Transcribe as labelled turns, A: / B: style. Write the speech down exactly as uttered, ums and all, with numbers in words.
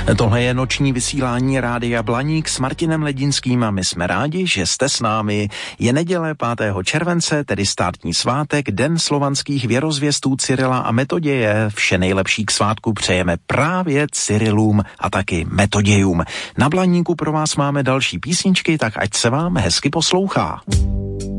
A: Tohle je noční vysílání Rádia Blaník s Martinem Ledinským a my jsme rádi, že jste s námi. Je neděle pátého července, tedy státní svátek, den slovanských věrozvěstů Cyrila a Metoděje. Vše nejlepší k svátku přejeme právě Cyrilům a taky Metodějům. Na Blaníku pro vás máme další písničky, tak ať se vám hezky poslouchá.